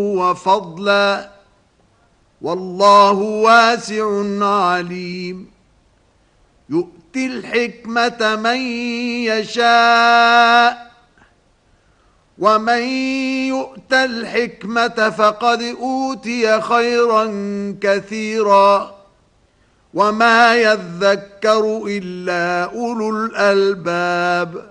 وفضلا والله واسع عليم يؤتي الحكمة من يشاء ومن يؤت الحكمة فقد أوتي خيرا كثيرا وما يذكر إلا أولو الألباب